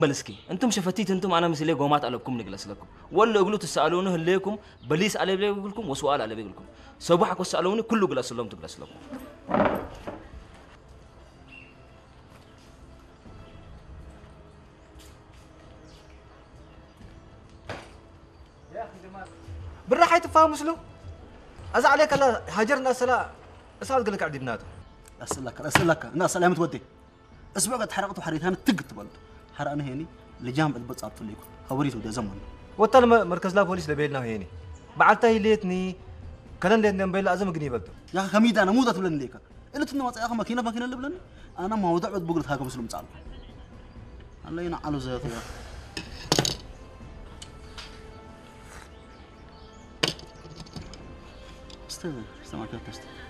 بلسكي انتم شفتيت انتم انا مثلي قومات عليكم نجلس لكم ولا اقولوا تسالونه ليكم بليس على بيقولكم وسؤال على بيقولكم صباحك وسالوني كله جلس لهم تجلس لكم بالراحه يتفاهموا سلو أزع عليك الله هاجرنا السلا أسال قال لك عدي بناته أسألك الناس اللي هم تودي أسبوع قد حرقت وحريتها تقت بلد حرقنا هني لجام البص عطف ليكم خبريته ده زمن وطال مركز لا بوليس لبيلنا هيني بعدتها ليتني كلن ليتني بيلا أزم قني بلده يا أخي خميد أنا مو ذات بلن ليك إلا تنو يا أخي ماكينة اللي بلن أنا ما وضع بقولت هاكم مسلم تعال الله ينعلو زي طيب استنى كيف تست